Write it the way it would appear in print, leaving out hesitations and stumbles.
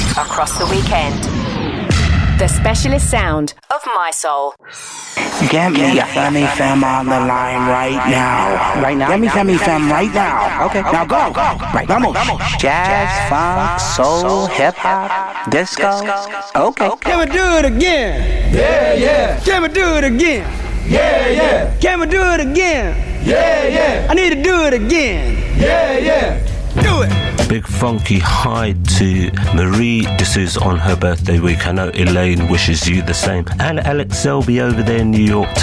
across the weekend. The specialist sound of My Soul. Get me Femi Fem on the line right now. Right now? Get me Femi Fem right now. Okay. Now go. Right. Vamos. Jazz, funk, soul, hip-hop, disco. Okay. Can we do it again? Yeah, yeah. Can we do it again? Yeah, yeah. Can we do it again? Yeah, yeah. I need to do it again. Yeah, yeah. Do it. Big funky hi to Marie D'Souza on her birthday week. I know Elaine wishes you the same. And Alex Selby over there in New York